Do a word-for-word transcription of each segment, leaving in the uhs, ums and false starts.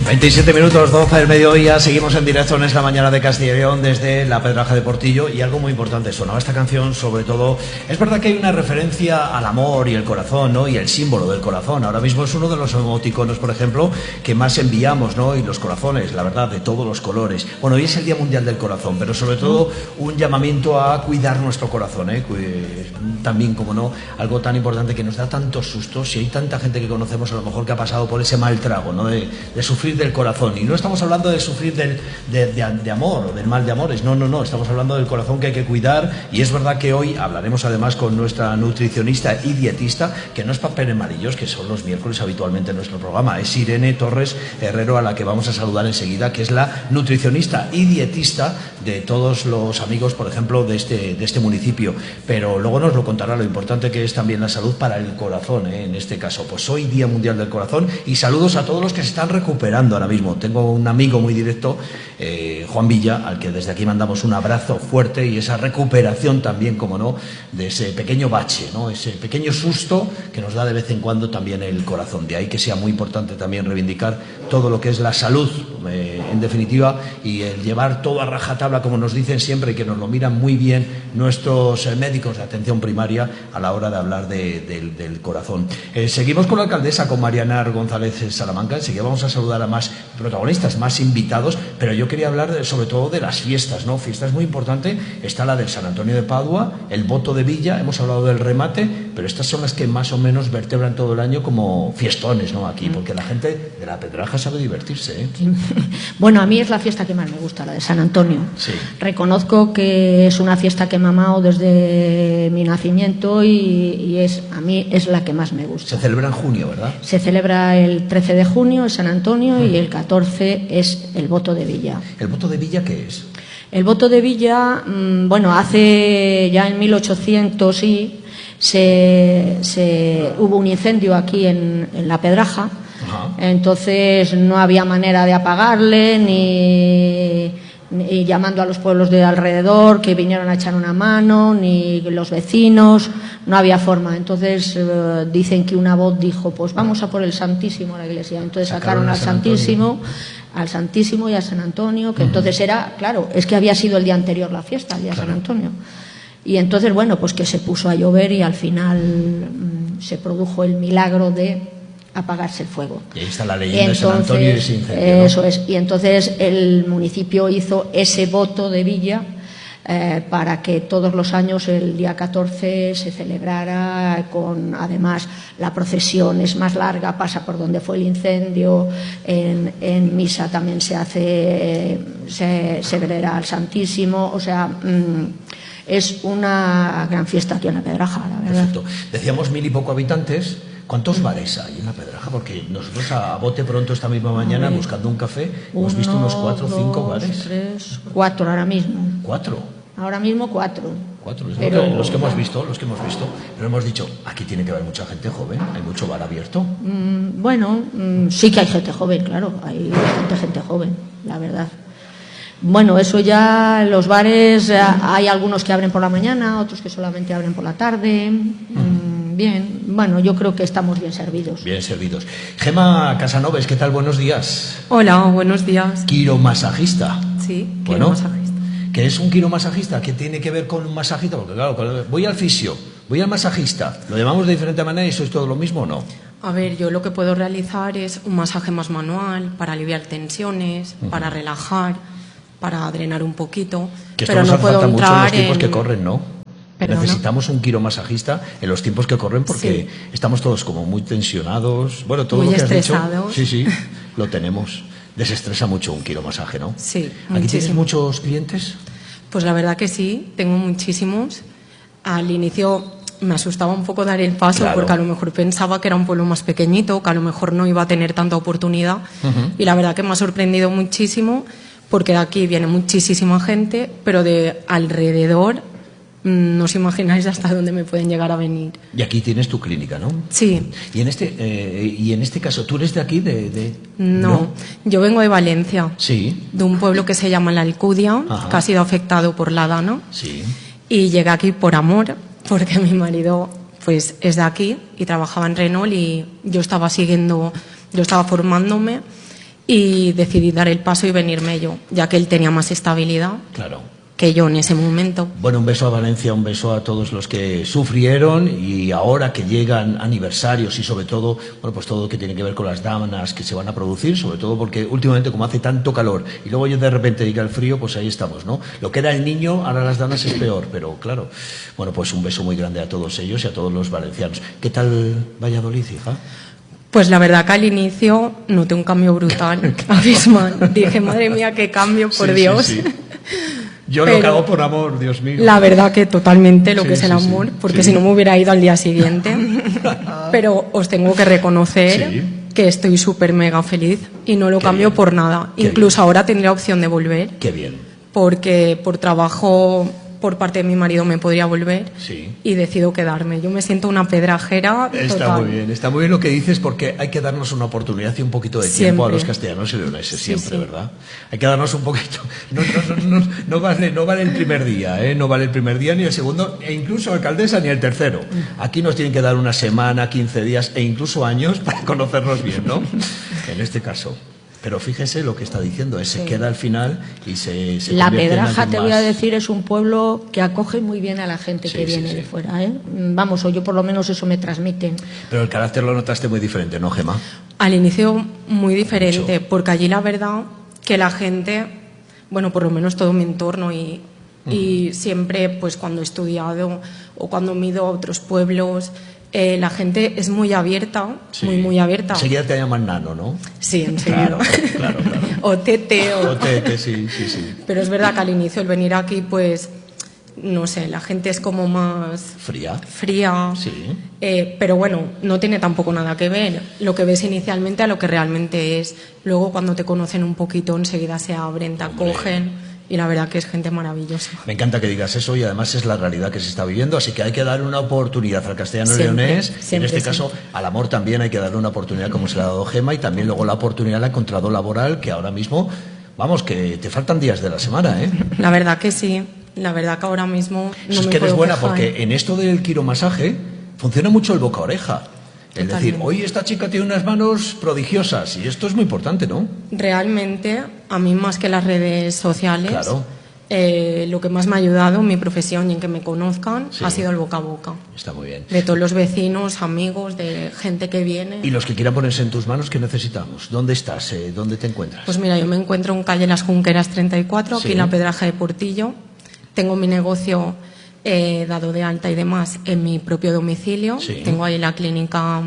veintisiete minutos, doce del mediodía, seguimos en directo en esta mañana de Castilla y León desde la Pedraja de Portillo, y algo muy importante, sonaba esta canción sobre todo, es verdad que hay una referencia al amor y el corazón, ¿no? Y el símbolo del corazón, ahora mismo es uno de los emoticonos, por ejemplo, que más enviamos, ¿no? Y los corazones, la verdad, de todos los colores. Bueno, hoy es el Día Mundial del Corazón, pero sobre todo un llamamiento a cuidar nuestro corazón, ¿eh? También, como no, algo tan importante que nos da tantos sustos, y hay tanta gente que conocemos a lo mejor que ha pasado por ese mal trago, ¿no? De, de sufrir del corazón, y no estamos hablando de sufrir del, de, de, de amor o del mal de amores, no, no, no, estamos hablando del corazón que hay que cuidar, y es verdad que hoy hablaremos además con nuestra nutricionista y dietista, que no es papel amarillos, que son los miércoles habitualmente en nuestro programa, es Irene Torres Herrero, a la que vamos a saludar enseguida, que es la nutricionista y dietista de todos los amigos, por ejemplo, de este, de este municipio, pero luego nos lo contará lo importante que es también la salud para el corazón, ¿eh? En este caso, pues hoy Día Mundial del Corazón, y saludos a todos los que se están recuperando ahora mismo. Tengo un amigo muy directo, eh, Juan Villa, al que desde aquí mandamos un abrazo fuerte, y esa recuperación también, como no, de ese pequeño bache, ¿no? Ese pequeño susto que nos da de vez en cuando también el corazón. De ahí que sea muy importante también reivindicar todo lo que es la salud, eh, en definitiva, y el llevar todo a rajatabla, como nos dicen siempre, y que nos lo miran muy bien nuestros eh, médicos de atención primaria a la hora de hablar de, de, del corazón. Eh, seguimos con la alcaldesa, con Mariana González Salamanca. Enseguida vamos a saludar a más protagonistas, más invitados, pero yo quería hablar de, sobre todo de las fiestas, ¿no? Fiestas muy importantes. Está la del San Antonio de Padua, el Voto de Villa, hemos hablado del remate, pero estas son las que más o menos vertebran todo el año como fiestones, ¿no? Aquí, porque la gente de la Pedraja sabe divertirse, ¿eh? Bueno, a mí es la fiesta que más me gusta, la de San Antonio. Sí. Reconozco que es una fiesta que he mamado desde mi nacimiento, y, y es, a mí es la que más me gusta. Se celebra en junio, ¿verdad? Se celebra el trece de junio, el San Antonio, mm. y el catorce es el Voto de Villa. ¿El Voto de Villa qué es? El Voto de Villa, bueno, hace ya en mil ochocientos y se, se hubo un incendio aquí en, en la Pedraja. Ajá. Entonces no había manera de apagarle, ni, ni llamando a los pueblos de alrededor que vinieron a echar una mano, ni los vecinos, no había forma. Entonces eh, dicen que una voz dijo, pues vamos a por el Santísimo a la iglesia. Entonces sacaron, sacaron al Santísimo, al Santísimo y a San Antonio, que uh-huh. entonces era, claro, es que había sido el día anterior la fiesta, el día claro. San Antonio. Y entonces, bueno, pues que se puso a llover, y al final mmm, se produjo el milagro de apagarse el fuego. Y ahí está la leyenda de San Antonio y ese incendio, ¿no? Eso es. Y entonces el municipio hizo ese voto de Villa eh, para que todos los años el día catorce se celebrara con, además, la procesión es más larga, pasa por donde fue el incendio, en, en misa también se hace, se, se venera al Santísimo, o sea, mmm, es una gran fiesta aquí en la Pedraja, la verdad. Perfecto. Decíamos mil y poco habitantes. ¿Cuántos bares hay en la Pedraja? Porque nosotros a bote pronto esta misma mañana, ver, buscando un café, hemos uno, visto unos cuatro o cinco bares. Tres, cuatro ahora mismo. ¿Cuatro? Ahora mismo cuatro. Cuatro, es pero, lo que, los que hemos visto, los que hemos visto. Pero hemos dicho, aquí tiene que haber mucha gente joven, hay mucho bar abierto. Mm, bueno, mm, sí que hay gente joven, claro, hay bastante gente joven, la verdad. Bueno, eso ya, los bares, hay algunos que abren por la mañana, otros que solamente abren por la tarde. Mm, bien, bueno, yo creo que estamos bien servidos. Bien servidos. Gema Casanovas, ¿qué tal? Buenos días. Hola, buenos días. Quiromasajista. Sí, bueno, quiromasajista. ¿Qué es un quiromasajista? ¿Qué tiene que ver con un masajista? Porque claro, voy al fisio, voy al masajista, ¿lo llamamos de diferente manera y eso es todo lo mismo o no? A ver, yo lo que puedo realizar es un masaje más manual para aliviar tensiones, uh-huh. para relajar, para drenar un poquito, que pero no puedo entrar mucho en los tiempos en... que corren, ¿no? ¿Perdona? Necesitamos un quiromasajista en los tiempos que corren porque sí. estamos todos como muy tensionados. Bueno, todo muy lo que has estresados. dicho, sí, sí, lo tenemos. Desestresa mucho un quiromasaje, ¿no? Sí, ¿Aquí muchísimo. Tienes muchos clientes? Pues la verdad que sí, tengo muchísimos. Al inicio me asustaba un poco dar el paso, claro. porque a lo mejor pensaba que era un pueblo más pequeñito, que a lo mejor no iba a tener tanta oportunidad. Uh-huh. Y la verdad que me ha sorprendido muchísimo, porque de aquí viene muchísima gente, pero de alrededor no os imagináis hasta dónde me pueden llegar a venir. Y aquí tienes tu clínica, ¿no? Sí. Y en este, eh, y en este caso, ¿tú eres de aquí? De, de... No, no, yo vengo de Valencia. Sí. De un pueblo que se llama La Alcudia, Ajá. que ha sido afectado por la Dana. Sí. Y llegué aquí por amor, porque mi marido pues es de aquí y trabajaba en Renault y yo estaba siguiendo, yo estaba formándome y decidí dar el paso y venirme yo, ya que él tenía más estabilidad. Claro. Que yo en ese momento. Bueno, un beso a Valencia, un beso a todos los que sufrieron y ahora que llegan aniversarios y sobre todo, bueno, pues todo lo que tiene que ver con las damas que se van a producir, sobre todo porque últimamente como hace tanto calor y luego ya de repente llega el frío, pues ahí estamos, ¿no? Lo que era el niño, ahora las damas es peor, pero claro. Bueno, pues un beso muy grande a todos ellos y a todos los valencianos. ¿Qué tal Valladolid, hija? Pues la verdad que al inicio noté un cambio brutal, abismal. Dije, madre mía, qué cambio, por sí, Dios. Sí, sí. Yo Pero lo que hago por amor, Dios mío. La verdad que totalmente lo sí, que es sí, el amor, sí, porque sí. si no me hubiera ido al día siguiente. Pero os tengo que reconocer sí. que estoy súper mega feliz y no lo Qué cambio bien. por nada. Qué Incluso bien. ahora tendría opción de volver. Qué bien. Porque por trabajo por parte de mi marido me podría volver Sí. y decido quedarme. Yo me siento una pedrajera Está total. muy bien, está muy bien lo que dices porque hay que darnos una oportunidad y un poquito de tiempo Siempre. a los castellanos y leoneses, Sí, siempre, sí. ¿verdad? Hay que darnos un poquito. No, no, no, no, no vale, no vale el primer día, ¿eh? No vale el primer día ni el segundo, e incluso alcaldesa ni el tercero. Aquí nos tienen que dar una semana, quince días e incluso años para conocernos bien, ¿no? En este caso. Pero fíjese lo que está diciendo, es, se Sí. queda al final y se, se La convierte en Pedraja, alguien te voy a más. decir, es un pueblo que acoge muy bien a la gente Sí, que sí, viene sí. de fuera, ¿eh? Vamos, o yo por lo menos eso me transmiten. Pero el carácter lo notaste muy diferente, ¿no, Gemma? Al inicio muy diferente, Mucho. porque allí la verdad que la gente, bueno, por lo menos todo mi entorno y, y siempre pues cuando he estudiado o cuando me he ido a otros pueblos, eh, la gente es muy abierta, Sí. muy muy abierta. Enseguida te llaman nano, ¿no? Sí, enseguida. Claro, claro, claro. O tete o... O tete, sí, sí, sí. Pero es verdad que al inicio el venir aquí pues no sé, la gente es como más Fría. fría, Sí. eh, pero bueno, no tiene tampoco nada que ver lo que ves inicialmente a lo que realmente es. Luego cuando te conocen un poquito enseguida se abren, te Hombre. acogen y la verdad que es gente maravillosa. Me encanta que digas eso y además es la realidad que se está viviendo, así que hay que dar una oportunidad al castellano Siempre, leonés, y en siempre, este caso siempre. al amor también hay que darle una oportunidad como se le ha dado Gemma y también luego la oportunidad la ha encontrado laboral que ahora mismo, vamos, que te faltan días de la semana, ¿eh? La verdad que sí, la verdad que ahora mismo no Eso es me que eres puedo buena quejar. porque en esto del quiromasaje funciona mucho el boca a oreja. Es decir, Totalmente. hoy esta chica tiene unas manos prodigiosas y esto es muy importante, ¿no? Realmente, a mí más que las redes sociales, Claro. eh, lo que más me ha ayudado en mi profesión y en que me conozcan Sí. ha sido el boca a boca. Está muy bien. De todos los vecinos, amigos, de gente que viene. Y los que quieran ponerse en tus manos, ¿qué necesitamos? ¿Dónde estás? Eh, ¿Dónde te encuentras? Pues mira, yo me encuentro en calle Las Junqueras treinta y cuatro, aquí Sí. en la Pedraja de Portillo. Tengo mi negocio eh, dado de alta y demás en mi propio domicilio. Sí. Tengo ahí la clínica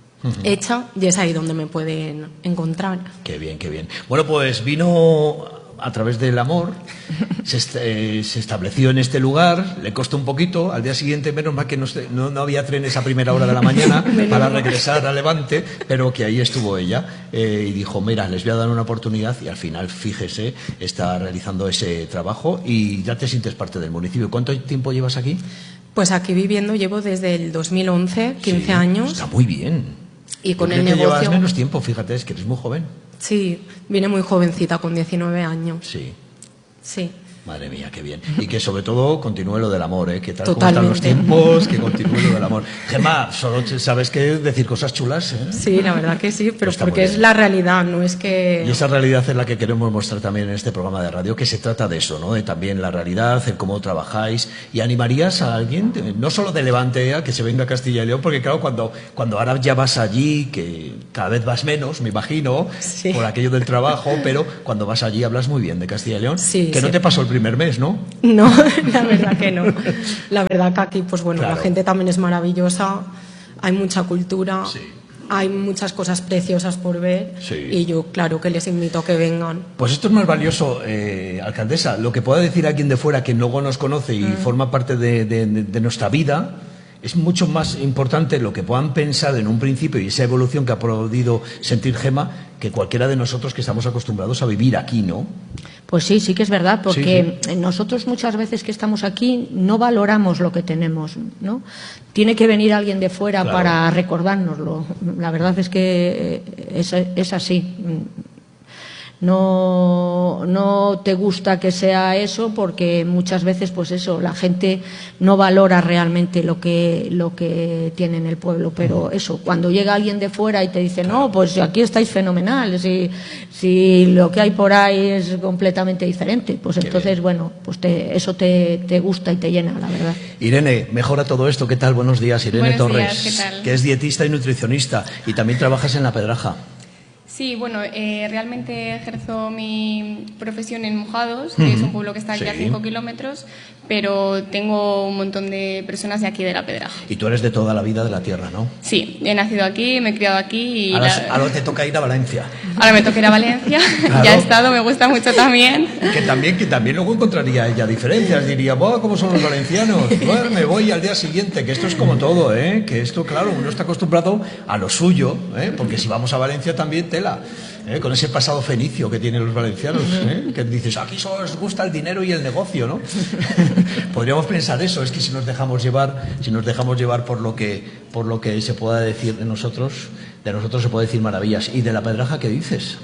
hecha y es ahí donde me pueden encontrar. Qué bien, qué bien. Bueno, pues vino a través del amor, se, est- eh, se estableció en este lugar, le costó un poquito, al día siguiente menos mal que no, se- no, no había trenes a primera hora de la mañana para regresar a Levante, pero que ahí estuvo ella eh, y dijo, mira, les voy a dar una oportunidad y al final, fíjese, está realizando ese trabajo y ya te sientes parte del municipio. ¿Cuánto tiempo llevas aquí? Pues aquí viviendo llevo desde el dos mil once, quince Sí, años. Está muy bien. Y con Yo el creo que negocio... llevas menos tiempo, fíjate, es que eres muy joven. Sí, vine muy jovencita, con diecinueve años. Sí. Sí. Madre mía, qué bien. Y que sobre todo continúe lo del amor, ¿eh? Que tal como están los Totalmente. tiempos, que continúe lo del amor. Gemma, solo te- sabes que decir cosas chulas, ¿eh? Sí, la verdad que sí, pero Está muy porque es bien. la realidad, no es que... Y esa realidad es la que queremos mostrar también en este programa de radio, que se trata de eso, ¿no? De también la realidad, el cómo trabajáis. ¿Y animarías a alguien, de- no solo de Levante, a que se venga a Castilla y León? Porque claro, cuando, cuando ahora ya vas allí, que cada vez vas menos, me imagino, Sí. por aquello del trabajo, pero cuando vas allí hablas muy bien de Castilla y León. Sí, que no sí. te pasó el primer mes, ¿no? No, la verdad que no. La verdad que aquí, pues bueno, Claro. la gente también es maravillosa, hay mucha cultura, Sí. hay muchas cosas preciosas por ver Sí. y yo, claro, que les invito a que vengan. Pues esto es más valioso, eh, alcaldesa, lo que pueda decir alguien de fuera que luego nos conoce y forma parte de, de- de nuestra vida, es mucho más importante lo que puedan pensar en un principio y esa evolución que ha podido sentir Gemma que cualquiera de nosotros que estamos acostumbrados a vivir aquí, ¿no? Pues sí, sí que es verdad, porque Sí, nosotros muchas veces que estamos aquí no valoramos lo que tenemos, ¿no? Tiene que venir alguien de fuera Claro. para recordárnoslo. La verdad es que eh, es, es así. no, no te gusta que sea eso, porque muchas veces, pues eso, la gente no valora realmente lo que, lo que tiene en el pueblo. Pero eso, cuando llega alguien de fuera y te dice, no, pues aquí estáis fenomenal, si, si lo que hay por ahí es completamente diferente, pues entonces, bueno, pues te, eso te, te gusta y te llena, la verdad. Irene, mejora todo esto. ¿Qué tal? Buenos días, Irene Buenos Torres, días, ¿qué tal? Que es dietista y nutricionista y también trabajas en La Pedraja. Sí, bueno, eh, realmente ejerzo mi profesión en Mojados, que es un pueblo que está aquí Sí. a cinco kilómetros, pero tengo un montón de personas de aquí de La Pedraja. Y tú eres de toda la vida de la tierra, ¿no? Sí, he nacido aquí, me he criado aquí y Ahora, la- ahora te toca ir a Valencia. ahora me toca ir a Valencia. Claro. Ya he estado, me gusta mucho también. Que también, que también luego encontraría ella diferencias. Diría, ¡buah, cómo son los valencianos! Bueno, me voy al día siguiente. Que esto es como todo, ¿eh? Que esto, claro, uno está acostumbrado a lo suyo, ¿eh? Porque si vamos a Valencia también tela, ¿eh? Con ese pasado fenicio que tienen los valencianos, ¿eh? Que dices, aquí solo os gusta el dinero y el negocio, ¿no? Podríamos pensar eso. Es que si nos dejamos llevar, si nos dejamos llevar por lo que, por lo que se pueda decir de nosotros, de nosotros se puede decir maravillas. ¿Y de La Pedraja qué dices?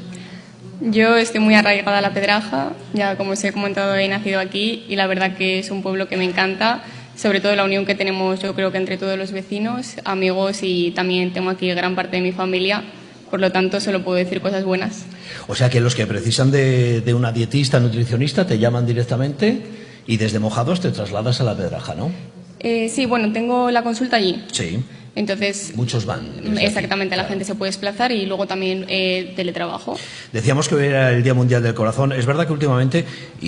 Yo estoy muy arraigada a La Pedraja, ya como os he comentado he nacido aquí y la verdad que es un pueblo que me encanta, sobre todo la unión que tenemos yo creo que entre todos los vecinos, amigos y también tengo aquí gran parte de mi familia, por lo tanto solo puedo decir cosas buenas. O sea que los que precisan de, de una dietista, nutricionista, te llaman directamente y desde Mojados te trasladas a La Pedraja, ¿no? Eh, sí, bueno, tengo la consulta allí. Sí. Entonces, Muchos van. desde exactamente, aquí, la claro. gente se puede desplazar y luego también eh, teletrabajo. Decíamos que hoy era el Día Mundial del Corazón. Es verdad que últimamente, y,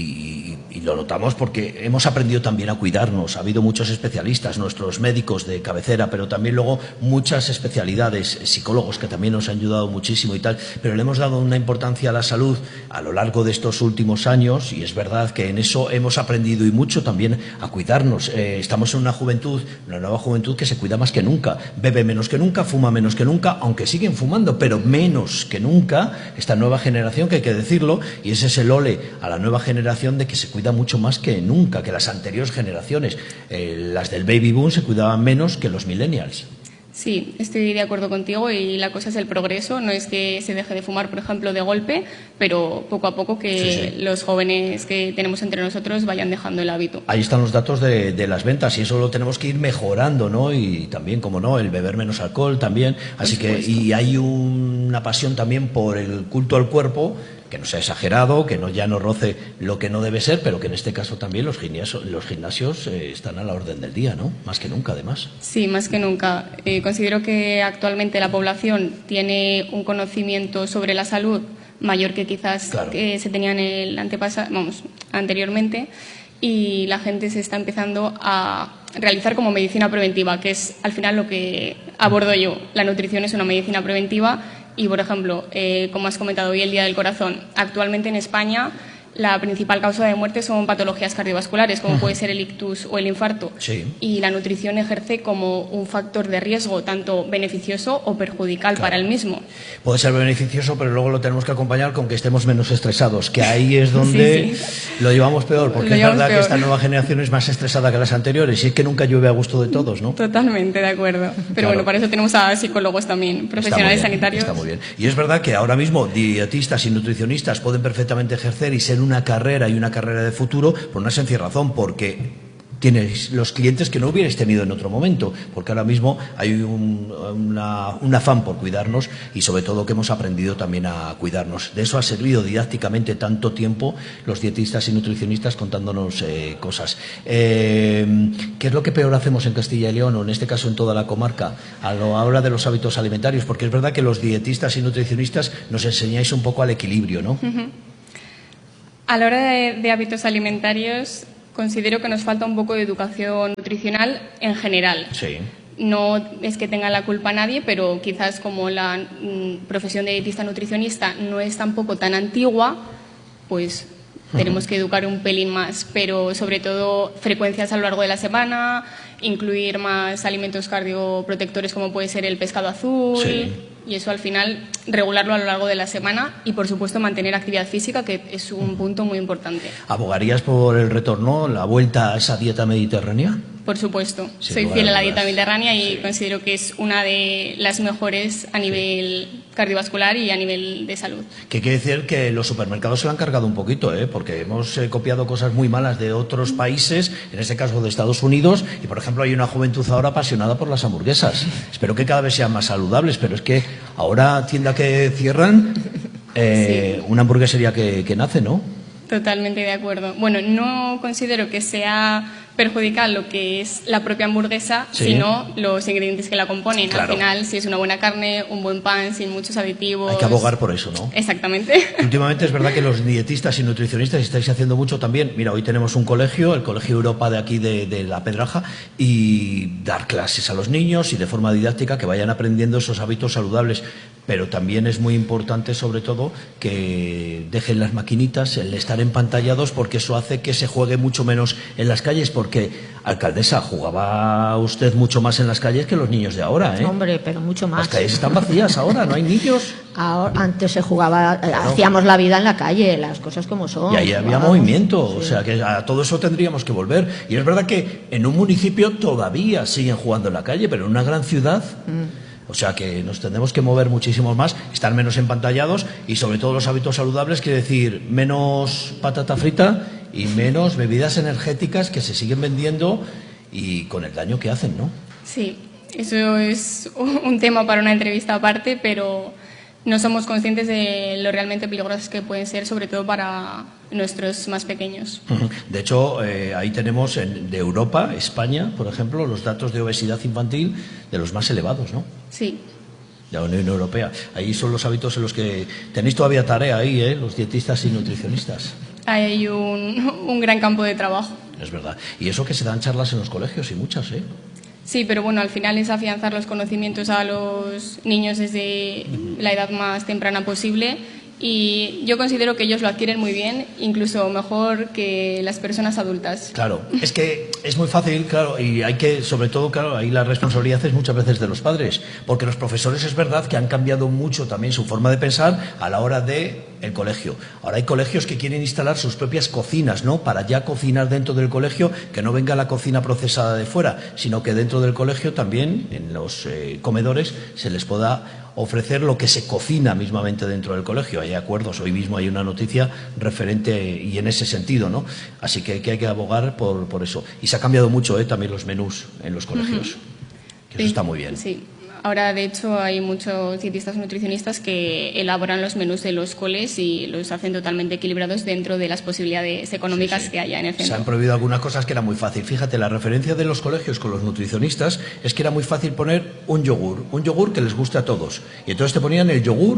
y- y lo notamos porque hemos aprendido también a cuidarnos. Ha habido muchos especialistas, nuestros médicos de cabecera, pero también luego muchas especialidades, psicólogos que también nos han ayudado muchísimo y tal. Pero le hemos dado una importancia a la salud a lo largo de estos últimos años y es verdad que en eso hemos aprendido y mucho también a cuidarnos. Eh, estamos en una juventud, una nueva juventud que se cuida más que nunca. Bebe menos que nunca, fuma menos que nunca, aunque siguen fumando, pero menos que nunca. Esta nueva generación, que hay que decirlo, y ese es el ole a la nueva generación de que se cuida mucho más que nunca, que las anteriores generaciones. Eh, las del baby boom se cuidaban menos que los millennials. Sí, estoy de acuerdo contigo y la cosa es el progreso. No es que se deje de fumar, por ejemplo, de golpe, pero poco a poco que Sí, sí. los jóvenes que tenemos entre nosotros vayan dejando el hábito. Ahí están los datos de, de las ventas y eso lo tenemos que ir mejorando, ¿no? Y también, como no, el beber menos alcohol también. Así que, y hay una pasión también por el culto al cuerpo, que no sea exagerado, que no ya no roce lo que no debe ser, pero que en este caso también los gimnasios, los gimnasios eh, están a la orden del día, ¿no? Más que nunca, además. Sí, más que nunca. Eh, considero que actualmente la población tiene un conocimiento sobre la salud mayor que quizás Claro. que se tenía en el antepasa- vamos, anteriormente y la gente se está empezando a realizar como medicina preventiva, que es al final lo que abordo yo. La nutrición es una medicina preventiva y, por ejemplo, eh, como has comentado hoy, el Día del Corazón. Actualmente en España la principal causa de muerte son patologías cardiovasculares, como puede ser el ictus o el infarto. Sí. Y la nutrición ejerce como un factor de riesgo, tanto beneficioso o perjudicial Claro. para el mismo. Puede ser beneficioso, pero luego lo tenemos que acompañar con que estemos menos estresados, que ahí es donde Sí, lo llevamos peor, porque Lo es llevamos verdad que peor. esta nueva generación es más estresada que las anteriores y es que nunca llueve a gusto de todos, ¿no? Totalmente de acuerdo. Pero Claro. bueno, para eso tenemos a psicólogos también, profesionales Está muy bien, sanitarios. Está muy bien. Y es verdad que ahora mismo dietistas y nutricionistas pueden perfectamente ejercer y ser una carrera y una carrera de futuro por una sencilla razón, porque tienes los clientes que no hubierais tenido en otro momento, porque ahora mismo hay un, una, un afán por cuidarnos y sobre todo que hemos aprendido también a cuidarnos. De eso ha servido didácticamente tanto tiempo los dietistas y nutricionistas contándonos eh, cosas. Eh, ¿Qué es lo que peor hacemos en Castilla y León o en este caso en toda la comarca a lo habla de los hábitos alimentarios? Porque es verdad que los dietistas y nutricionistas nos enseñáis un poco al equilibrio, ¿no? A la hora de, de hábitos alimentarios, considero que nos falta un poco de educación nutricional en general. Sí. No es que tenga la culpa nadie, pero quizás como la mm, profesión de dietista nutricionista no es tampoco tan antigua, pues tenemos que educar un pelín más, pero sobre todo frecuencias a lo largo de la semana, incluir más alimentos cardioprotectores como puede ser el pescado azul, Sí. y eso al final regularlo a lo largo de la semana y por supuesto mantener actividad física, que es un punto muy importante. ¿Abogarías por el retorno, la vuelta a esa dieta mediterránea? Por supuesto, Sin soy lugar fiel a a la dudas. dieta mediterránea y Sí. considero que es una de las mejores a nivel cardiovascular y a nivel de salud. Que quiere decir que los supermercados se lo han cargado un poquito, ¿eh? Porque hemos eh, copiado cosas muy malas de otros países, en este caso de Estados Unidos, y por ejemplo hay una juventud ahora apasionada por las hamburguesas. Espero que cada vez sean más saludables, pero es que ahora tienda que cierran, eh, sí. Una hamburguesería que, que nace, ¿no? Totalmente de acuerdo. Bueno, no considero que sea perjudicar lo que es la propia hamburguesa, sí. Sino los ingredientes que la componen. Claro. Al final, si es una buena carne, un buen pan, sin muchos aditivos... Hay que abogar por eso, ¿no? Exactamente. Últimamente es verdad que los dietistas y nutricionistas estáis haciendo mucho también. Mira, hoy tenemos un colegio, el Colegio Europa de aquí de, de La Pedraja, y dar clases a los niños y de forma didáctica que vayan aprendiendo esos hábitos saludables. Pero también es muy importante, sobre todo, que dejen las maquinitas, el estar empantallados, porque eso hace que se juegue mucho menos en las calles, porque, alcaldesa, jugaba usted mucho más en las calles que los niños de ahora, ¿eh? Hombre, pero mucho más. Las calles están vacías ahora, no hay niños. Ahora, antes se jugaba, claro. Hacíamos la vida en la calle, las cosas como son. Y ahí había wow. movimiento, sí. O sea que a todo eso tendríamos que volver. Y es verdad que en un municipio todavía siguen jugando en la calle, pero en una gran ciudad... Mm. O sea que nos tendremos que mover muchísimo más, estar menos empantallados y sobre todo los hábitos saludables, quiere decir menos patata frita y menos bebidas energéticas que se siguen vendiendo y con el daño que hacen, ¿no? Sí, eso es un tema para una entrevista aparte, pero no somos conscientes de lo realmente peligrosas que pueden ser, sobre todo para nuestros más pequeños. De hecho, eh, ahí tenemos en, de Europa, España, por ejemplo, los datos de obesidad infantil de los más elevados, ¿no? Sí. De la Unión Europea. Ahí son los hábitos en los que tenéis todavía tarea ahí, ¿eh? Los dietistas y nutricionistas. Hay un, un gran campo de trabajo. Es verdad. Y eso que se dan charlas en los colegios y muchas, ¿eh? Sí, pero bueno, al final es afianzar los conocimientos a los niños desde la edad más temprana posible y yo considero que ellos lo adquieren muy bien, incluso mejor que las personas adultas. Claro, es que es muy fácil, claro, y hay que, sobre todo, claro, ahí la responsabilidad es muchas veces de los padres, porque los profesores es verdad que han cambiado mucho también su forma de pensar a la hora de el colegio. Ahora hay colegios que quieren instalar sus propias cocinas, ¿no? Para ya cocinar dentro del colegio, que no venga la cocina procesada de fuera, sino que dentro del colegio también, en los eh, comedores, se les pueda ofrecer lo que se cocina mismamente dentro del colegio. Hay acuerdos, hoy mismo hay una noticia referente y en ese sentido, ¿no? Así que, que hay que abogar por, por eso. Y se ha cambiado mucho, ¿eh? También los menús en los colegios. Uh-huh. Que eso sí, está muy bien. Sí. Ahora, de hecho, hay muchos dietistas nutricionistas que elaboran los menús de los coles y los hacen totalmente equilibrados dentro de las posibilidades económicas sí, sí. que haya en el centro. Se han prohibido algunas cosas que era muy fácil. Fíjate, la referencia de los colegios con los nutricionistas es que era muy fácil poner un yogur, un yogur que les guste a todos. Y entonces te ponían el yogur,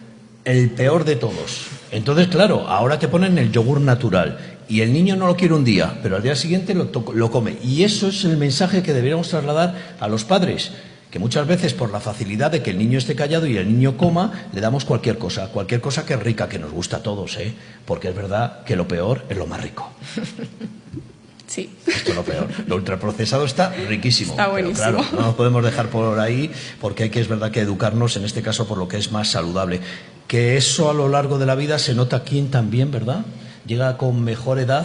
el peor de todos. Entonces, claro, ahora te ponen el yogur natural. Y el niño no lo quiere un día, pero al día siguiente lo, to- lo come. Y eso es el mensaje que deberíamos trasladar a los padres. Que muchas veces por la facilidad de que el niño esté callado y el niño coma, le damos cualquier cosa, cualquier cosa que es rica, que nos gusta a todos, ¿eh? Porque es verdad que lo peor es lo más rico. Sí. Esto es lo peor. Lo ultraprocesado está riquísimo. Está buenísimo. Pero claro, no nos podemos dejar por ahí porque hay que, es verdad que educarnos, en este caso, por lo que es más saludable. Que eso a lo largo de la vida se nota aquí también, ¿verdad? Llega con mejor edad,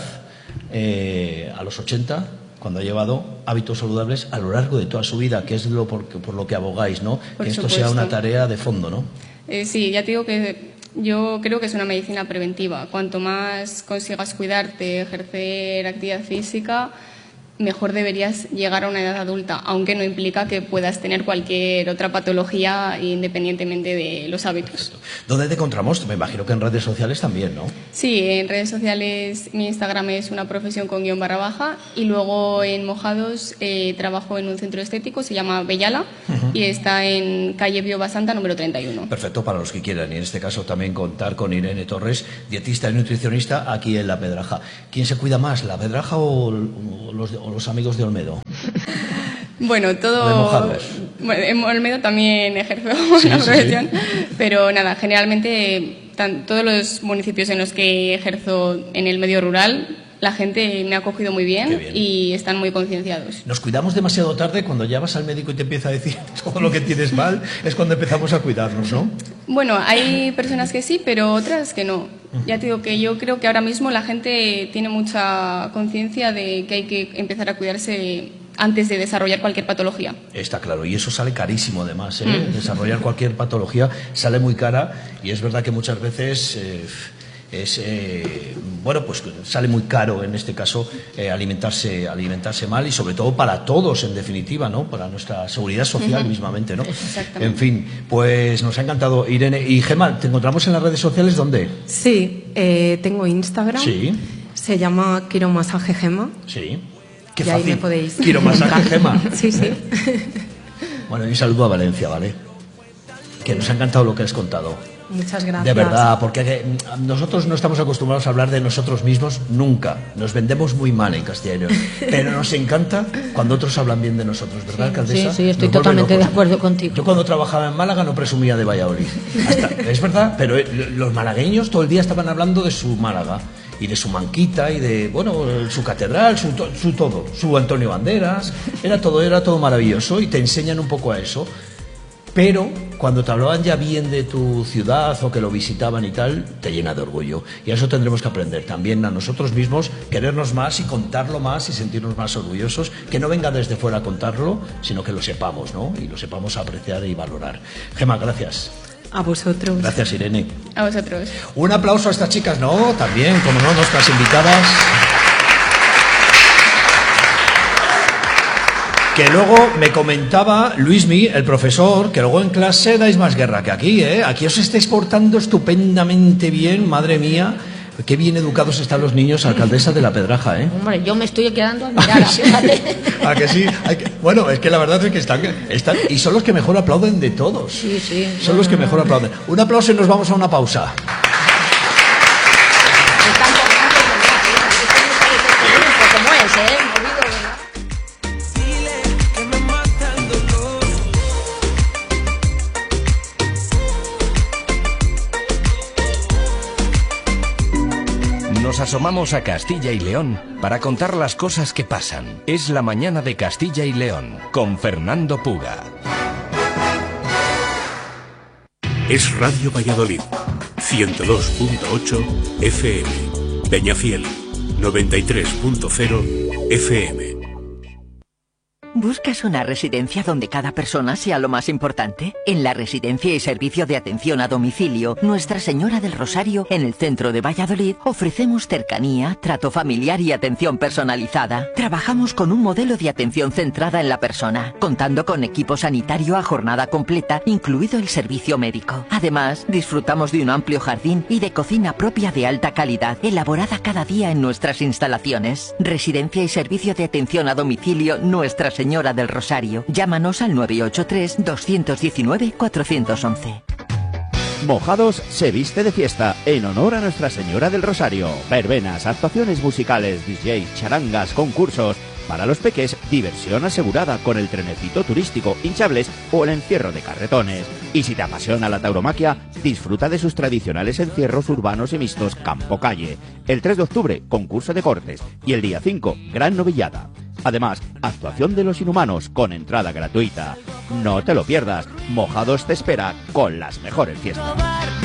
eh, a los ochenta, cuando ha llevado hábitos saludables a lo largo de toda su vida, que es lo por, por lo que abogáis, ¿no? Por que esto supuesto. sea una tarea de fondo, ¿no? Eh, sí, ya te digo que yo creo que es una medicina preventiva. Cuanto más consigas cuidarte, ejercer actividad física, mejor deberías llegar a una edad adulta, aunque no implica que puedas tener cualquier otra patología independientemente de los hábitos. ¿Dónde te encontramos? Me imagino que en redes sociales también, ¿no? Sí, en redes sociales mi Instagram es una profesión con guión barra baja y luego en Mojados eh, trabajo en un centro estético, se llama Bellala uh-huh. y está en calle Bio Basanta número treinta y uno. Perfecto, para los que quieran y en este caso también contar con Irene Torres, dietista y nutricionista aquí en La Pedraja. ¿Quién se cuida más, La Pedraja o los, o los amigos de Olmedo? Bueno, todo... ¿O de Mojados? Bueno, en Olmedo también ejerzo sí, una sí, profesión, sí. pero nada, generalmente tan, todos los municipios en los que ejerzo en el medio rural, la gente me ha acogido muy bien, bien. y están muy concienciados. Nos cuidamos demasiado tarde cuando ya vas al médico y te empieza a decir todo lo que tienes mal, es cuando empezamos a cuidarnos, ¿no? Bueno, hay personas que sí, pero otras que no. Ya te digo que yo creo que ahora mismo la gente tiene mucha conciencia de que hay que empezar a cuidarse antes de desarrollar cualquier patología. Está claro, y eso sale carísimo además, ¿eh? Mm. Desarrollar cualquier patología sale muy cara, y es verdad que muchas veces eh, es, eh, bueno, pues sale muy caro en este caso eh, alimentarse, alimentarse mal, y sobre todo para todos en definitiva, ¿no? Para nuestra seguridad social uh-huh. mismamente, ¿no? Exactamente. En fin, pues nos ha encantado, Irene. Y Gemma, ¿te encontramos en las redes sociales dónde? Sí, eh, tengo Instagram. Sí. Se llama Quiromasaje Gemma. Sí. Qué y fácil. Ahí me podéis. Quiromasaje Gemma. Sí, sí. Bueno, y un saludo a Valencia, ¿vale? Que nos ha encantado lo que has contado. Muchas gracias. De verdad, porque nosotros no estamos acostumbrados a hablar de nosotros mismos nunca. Nos vendemos muy mal en Castilla y León. Pero nos encanta cuando otros hablan bien de nosotros, ¿verdad, alcaldesa? Sí, sí, estoy nos totalmente de acuerdo contigo. Yo cuando trabajaba en Málaga no presumía de Valladolid. Hasta, es verdad, pero los malagueños todo el día estaban hablando de su Málaga. Y de su Manquita, y de, bueno, su catedral, su, su todo, su Antonio Banderas, era todo, era todo maravilloso, y te enseñan un poco a eso. Pero cuando te hablaban ya bien de tu ciudad o que lo visitaban y tal, te llena de orgullo. Y a eso tendremos que aprender también a nosotros mismos, querernos más y contarlo más y sentirnos más orgullosos, que no venga desde fuera a contarlo, sino que lo sepamos, ¿no? Y lo sepamos apreciar y valorar. Gemma, gracias. A vosotros. Gracias, Irene. A vosotros. Un aplauso a estas chicas, ¿no? También, como no, nuestras invitadas. Que luego me comentaba Luismi, el profesor, que luego en clase dais más guerra que aquí, ¿eh? Aquí os estáis portando estupendamente bien, madre mía. Qué bien educados están los niños, alcaldesa de La Pedraja, ¿eh? Hombre, yo me estoy quedando admirada, fíjate. ¿A que sí? Hay que, bueno, es que la verdad es que están, están... Y son los que mejor aplauden de todos. Sí, sí. Son los que mejor aplauden. Un aplauso y nos vamos a una pausa. Están portando bien, ¿cómo es, eh? Nos asomamos a Castilla y León para contar las cosas que pasan. Es la mañana de Castilla y León con Fernando Puga. Es Radio Valladolid, ciento dos punto ocho F M. Peñafiel, noventa y tres punto cero F M. ¿Buscas una residencia donde cada persona sea lo más importante? En la Residencia y Servicio de Atención a Domicilio Nuestra Señora del Rosario, en el centro de Valladolid, ofrecemos cercanía, trato familiar y atención personalizada. Trabajamos con un modelo de atención centrada en la persona, contando con equipo sanitario a jornada completa, incluido el servicio médico. Además, disfrutamos de un amplio jardín y de cocina propia de alta calidad, elaborada cada día en nuestras instalaciones. Residencia y Servicio de Atención a Domicilio Nuestra Señora Señora del Rosario. Llámanos al nueve ocho tres, dos uno nueve, cuatro uno uno. Mojados se viste de fiesta en honor a Nuestra Señora del Rosario. Verbenas, actuaciones musicales, D J, charangas, concursos. Para los peques, diversión asegurada con el trenecito turístico, hinchables o el encierro de carretones. Y si te apasiona la tauromaquia, disfruta de sus tradicionales encierros urbanos y mixtos campo-calle. El tres de octubre, concurso de cortes. Y el día cinco, gran novillada. Además, actuación de los inhumanos con entrada gratuita. No te lo pierdas, Mojados te espera con las mejores fiestas.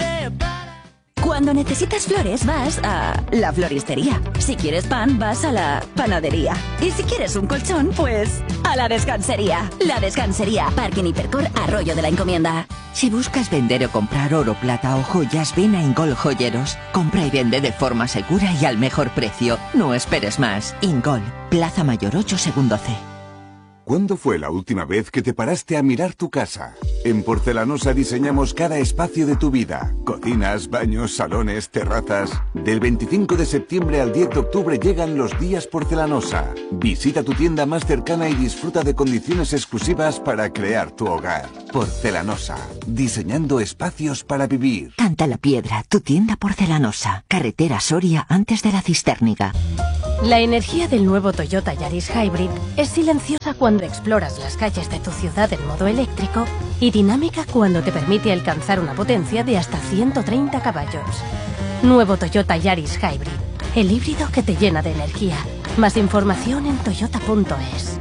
Cuando necesitas flores vas a la floristería. Si quieres pan vas a la panadería. Y si quieres un colchón, pues a la descansería. La Descansería, Parque Hipercor, Arroyo de la Encomienda. Si buscas vender o comprar oro, plata o joyas, ven a Ingol Joyeros. Compra y vende de forma segura y al mejor precio. No esperes más. Ingol, Plaza Mayor ocho, segundo C. ¿Cuándo fue la última vez que te paraste a mirar tu casa? En Porcelanosa diseñamos cada espacio de tu vida. Cocinas, baños, salones, terrazas. Del veinticinco de septiembre al diez de octubre llegan los días Porcelanosa. Visita tu tienda más cercana y disfruta de condiciones exclusivas para crear tu hogar. Porcelanosa, diseñando espacios para vivir. Canta la Piedra, tu tienda Porcelanosa. Carretera Soria antes de la Cistérniga. La energía del nuevo Toyota Yaris Hybrid es silenciosa cuando exploras las calles de tu ciudad en modo eléctrico y dinámica cuando te permite alcanzar una potencia de hasta ciento treinta caballos. Nuevo Toyota Yaris Hybrid, el híbrido que te llena de energía. Más información en toyota punto es.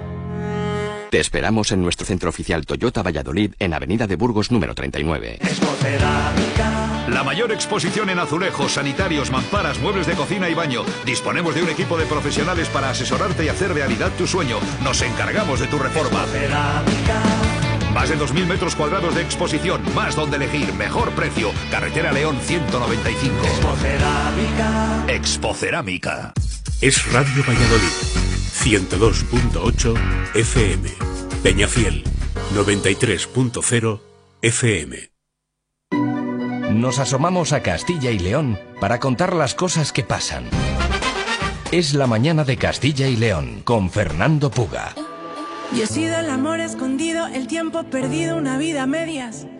Te esperamos en nuestro centro oficial Toyota Valladolid en Avenida de Burgos número treinta y nueve. La mayor exposición en azulejos, sanitarios, mamparas, muebles de cocina y baño. Disponemos de un equipo de profesionales para asesorarte y hacer realidad tu sueño. Nos encargamos de tu reforma. Más de dos mil metros cuadrados de exposición, más donde elegir, mejor precio. Carretera León ciento noventa y cinco. Expocerámica. Expocerámica. Es Radio Valladolid, ciento dos punto ocho F M. Peñafiel, noventa y tres punto cero F M. Nos asomamos a Castilla y León para contar las cosas que pasan. Es la mañana de Castilla y León con Fernando Puga. Yo he sido el amor escondido, el tiempo perdido, una vida a medias.